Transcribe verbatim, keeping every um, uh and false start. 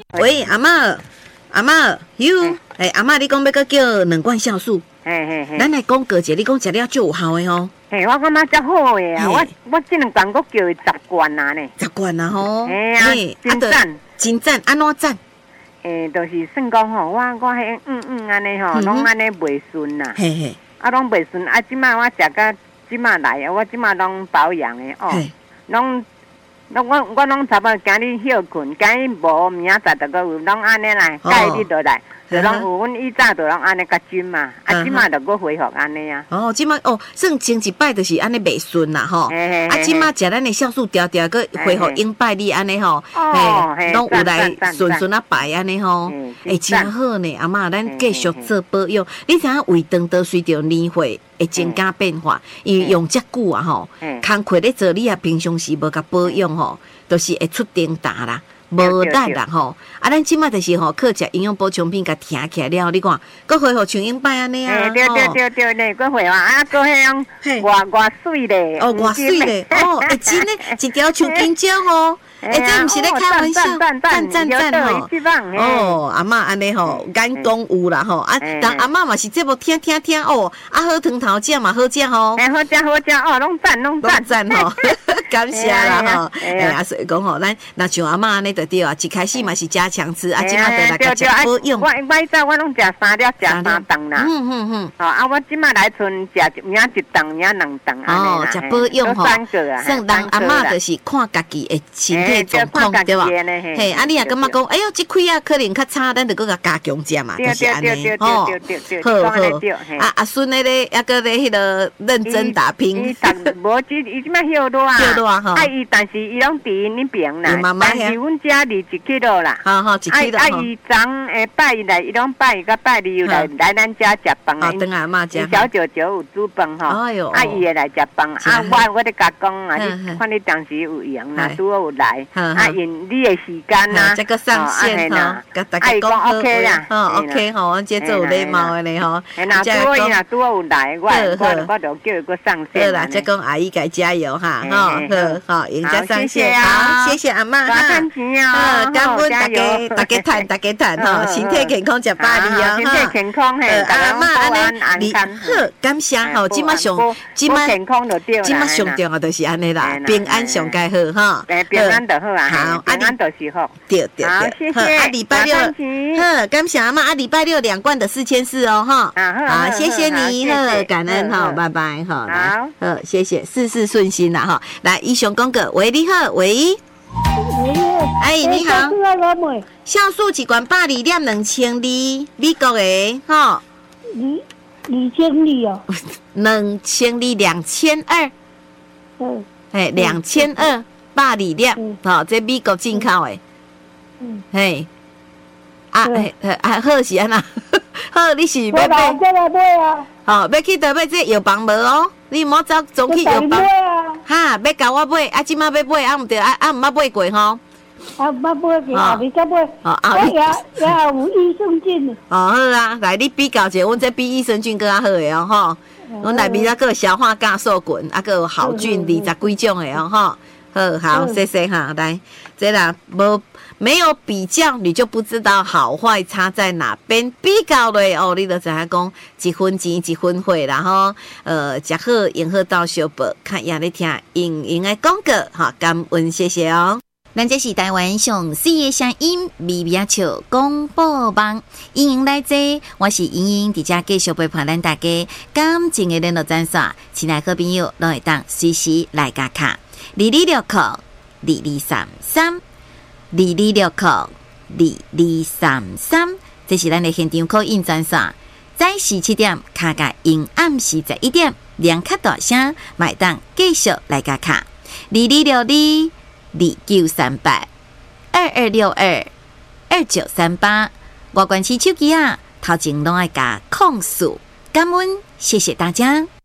喂，阿嬷，阿嬷，有，哎，阿嬷，你讲要搁叫两罐酵素， 嘿嘿嘿， 咱来讲个者，你讲食了最有效的吼。 嘿，我感觉真好诶啊！我我这两罐我叫十罐啊呢。 十罐啊吼。 嘿啊，真赞， 真赞，安怎赞？ 诶，就是算讲吼，我我迄嗯嗯安尼吼，拢安尼袂顺啦。 嘿嘿。 啊，拢袂顺，啊，即摆我食到即摆来啊，我即摆拢保养诶哦，拢。我我我拢差不多今日休困，今日无，明仔载就搁有，拢安尼来，介日就来，就拢有。阮以早就拢安尼较准嘛，啊，即摆就搁恢复安尼啊。 哦，即摆哦，算前一摆就是安尼袂顺啦吼。啊，即摆食咱的酵素调调，搁恢复永拜你安尼吼，嘿，拢有来顺顺啊摆安尼吼。诶，真好呢，阿嬷，咱继续做保养。你知影胃肠都随着年岁会增加变化，因为用遮久啊吼，工课咧做，你也平常时无甲保养吼，都是会出颠打啦，无力啦吼。啊，咱即摆就是吼，靠食营养补充品甲听起来了，你看，搁恢复像永摆安尼啊。 对对对对对，搁恢复啊，搁迄种偌偌水咧。 哦，偌水咧，哦，会真诶，一条像金蕉哦。哎，这不是咧开玩笑，赞赞赞赞吼！哦，阿嬷安尼吼，眼光有啦吼，啊，但阿嬷嘛是节目听听听哦，啊，好汤头食嘛好食吼， 哎，好食好食哦，拢赞拢赞赞吼，感谢啦吼，哎啊，所以讲吼，咱那像阿嬷安尼就对啊，一开始嘛是加强吃，啊，即马就来甲食保养。 我我以前我拢食三粒，食三顿啦。嗯嗯嗯。哦，啊，我即马来春食明仔一顿，明仔两顿安尼啦。 哦，食保养吼， 三个啊， 算人阿嬷就是看家己的身体状况对吧？嘿，啊，你也感觉讲，哎呦，这开啊可能较差，咱就搁甲加强食嘛，就是安尼吼。好好，啊啊孙的咧，抑个咧迄个认真打拼。 伊无即伊即摆休热啊， 休热哈。 啊伊但是伊拢伫因边啦，但是阮家离一 kilo 啦。 好好，一 kilo 啊啊伊昨诶拜来，伊拢拜甲拜二又来来咱家食饭啊。等阿嬷食。 小舅舅有煮饭吼，啊伊会来食饭，啊我我咧甲讲啊，你看你当时有闲啦，拄好有来，啊因你的时间呐， 这个上线哈，甲大家讲好 OK 啦， 吼 OK 吼，我这做有礼貌的咧吼。 那拄好伊若拄好有来，我我我就叫伊个上线。 好啦，再讲阿姨该加油哈，吼好好，人家上线，好，谢谢阿嬷哈， 好， 感恩大家大家谈大家谈吼，身体健康食百里哦， 身体健康嘿， 阿嬷安尼，好，感谢吼，即马上即马健康就对啦， 即马上重要就是安尼啦，平安上该好哈， 平安就好啊， 好， 平安就是好。 对对对，好，啊礼拜六，呵，感谢阿嬷，啊礼拜六两罐的四千四哦，哈，好，谢谢你，呵，感恩哈，拜拜，哈，来，好，谢谢，事事顺心啦，哈，来，以上讲个，喂，你好，喂，哎，你好，酵素一罐百二粒两千二，美国的，哈， 二二千二哦， 两千二两千二， 嗯， 哎，两千二。百二粒，吼，这美国进口的，嗯，嘿，啊，嘿，啊，好是安那，好，你是要买？ 我来买啊， 吼，要去倒买这药房无哦？你莫走总去药房，哈，要甲我买，啊，即马要买，啊，毋对，啊，啊，毋捌买过吼。 啊，捌买过，后面再买，我也也有益生菌。 哦，好啊，来你比较一下，阮这比益生菌更较好的哦，吼，阮内面还佫有消化酵素菌，啊，佫有好菌二十几种的哦，吼。好好，谢谢哈，来，这啦，无没有比较，你就不知道好坏差在哪边。比较嘞哦，你就知影讲一分钱一分货啦吼。呃，食好用好到小宝，看也咧听莹莹的广告哈，感恩谢谢哦。咱这是台湾上水的声音，微微笑广播网，莹莹来坐，我是莹莹，伫遮继续陪伴咱大家感情的联络专线，亲爱好朋友拢会当随时来加卡。二二六扣二二三三，二二六扣二二三三，这是咱的现场call in专线。早时七点，卡甲因暗时十一点，两卡大声，买当继续来加卡。二二六二二九三八，二二六二二九三八。外关市手机啊，头前拢爱加控诉，感恩，谢谢大家。